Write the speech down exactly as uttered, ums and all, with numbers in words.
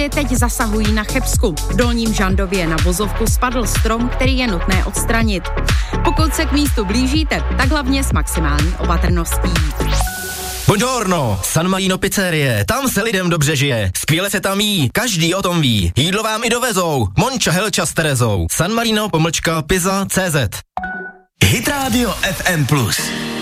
teď zasahují na Chebsku. V Dolním Žandově na vozovku spadl strom, který je nutné odstranit. Pokud se k místu blížíte, tak hlavně s maximální opatrností. Buongiorno, San Marino pizzerie, tam se lidem dobře žije, skvěle se tam jí, každý o tom ví, jídlo vám i dovezou, Monča Helča s Terezou, San Marino pomlčka pizza tečka cé zet. Hit Radio F M plus.